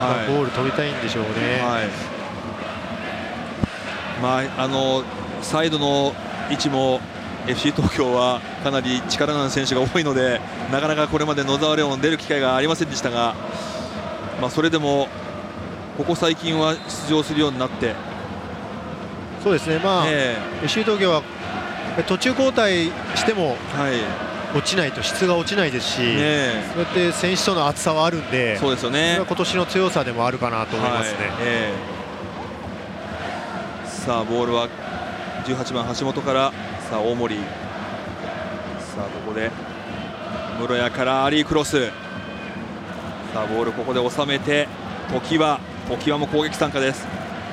はい、 ボール取りたいんでしょうね。 はい、サイドの位置も FC 東京はかなり力のある選手が多いので、なかなかこれまで野沢レオン出る機会がありませんでしたが、それでもここ最近は出場するようになって、 そうですね、FC 東京は途中交代しても落ちないと質が落ちないですし、そうやって選手との厚さはあるんで、 そうですよね、 それは今年の強さでもあるかなと思いますね。 さあボールは18番橋本から、さあ大森、さあここで室谷からアリークロス、さあボールここで収めて常盤も攻撃参加です。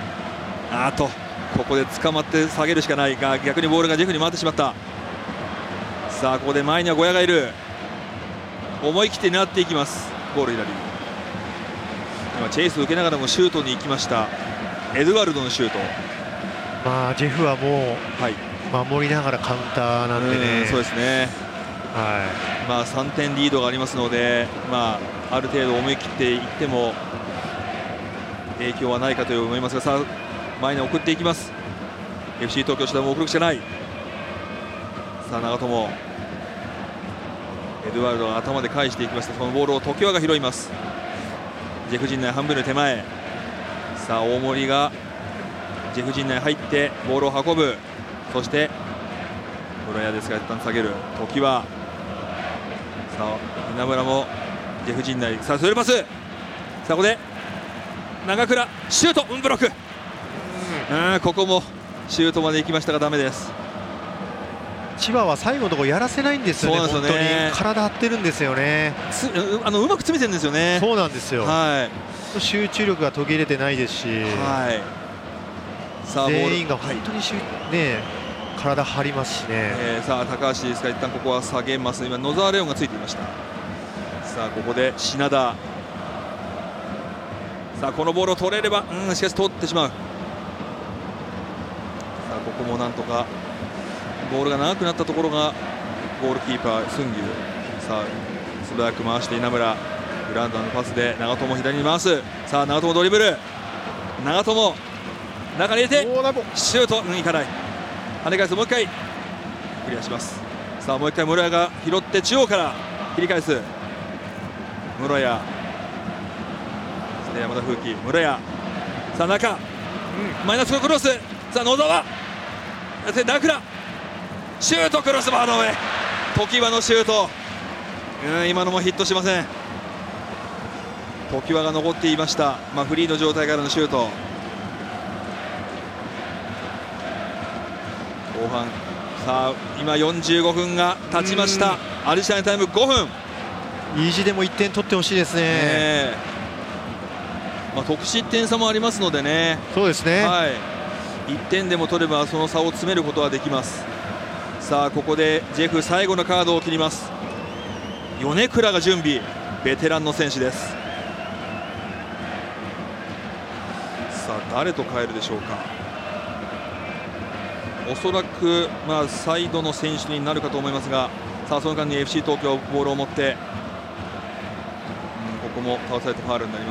ここで捕まって下げるしかないが、逆にボールがジェフに回ってしまった。さあここで前には小屋がいる、思い切って狙っていきます。ゴール左、今チェイスを受けながらもシュートに行きましたエドワルドのシュート。 ジェフはもう守りながらカウンターなんでね。 そうですね、3点リードがありますので、ある程度思い切っていっても影響はないかと思いますが、さあ前に送っていきます。 FC 東京主導も送るしかない。さあ長友、エドワルドが頭で返していきました。そのボールを常盤が拾います。ジェフ陣内半分の手前、さあ大森がジェフ陣内入ってボールを運ぶ。そして室谷ですが一旦下げる常盤、さあ稲村もジェフ陣内、さあスルーパス、さあここで長倉シュート、ブロック、ここもシュートまで行きましたがダメです。 千葉は最後のところやらせないんですよね。本当に体張ってるんですよね。 うまく詰めてるんですよね。 そうなんですよ、集中力が途切れてないですし、さあ全員が本当に体張りますしね。 さあ高橋ですが一旦ここは下げます。今野沢レオンがついていました。さあここで品田、さあこのボールを取れれば、しかし取ってしまう。さあここもなんとかボールが長くなったところがゴールキーパースンギュ、さあ素早く回して稲村、グランダーのパスで長友左に回す。さあ長友ドリブル、長友中に入れてシュート、いかない、跳ね返す、もう一回クリアします。さあもう一回室谷が拾って中央から切り返す。室谷、山田風紀、室谷、さあ中、マイナスのクロス、さあ野沢、長倉シュート、クロスバーの上、常盤のシュート、今のもヒットしません。常盤が残っていました。フリーの状態からのシュート。後半、さあ今45分が経ちました。アディショナルタイム5分、 意地でも1点取ってほしいですね。 得失点差もありますのでね。 そうですね、 1点でも取ればその差を詰めることはできます。さあここでジェフ最後のカードを切ります。米倉が準備、ベテランの選手です。さあ誰と変えるでしょうか。おそらくサイドの選手になるかと思いますが、さあその間に FC 東京ボールを持って、ここも倒されてファウルになります。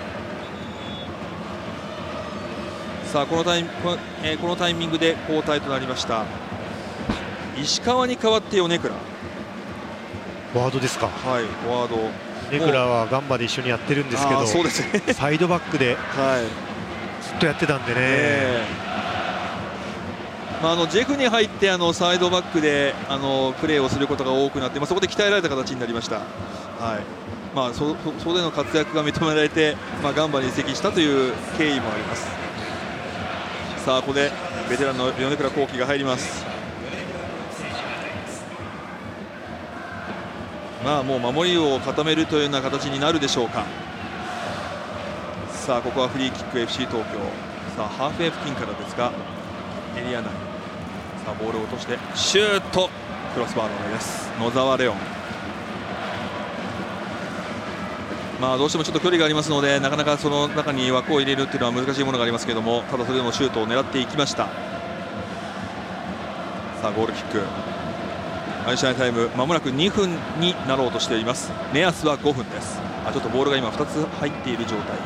さあこのタイミングで交代となりました。石川に代わって米倉、 フォワードですか。 フォワード、 米倉はガンバで一緒にやってるんですけど、 そうですね、 サイドバックでずっとやってたんでね。 ジェフに入ってサイドバックでプレーをすることが多くなって、そこで鍛えられた形になりました。そこでの活躍が認められて、ガンバに移籍したという経緯もあります。さあここでベテランの米倉幸輝が入ります。もう守りを固めるというような形になるでしょうか。さあここはフリーキック FC 東京、さあハーフウェイ付近からですがエリア内、さあボールを落としてシュート、クロスバーの上です。野沢レオン、どうしてもちょっと距離がありますので、なかなかその中に枠を入れるというのは難しいものがありますけれども、ただそれでもシュートを狙っていきました。さあゴールキック、 アディショナルタイムまもなく2分になろうとしています。目安は5分です。ちょっとボールが今2つ入っている状態。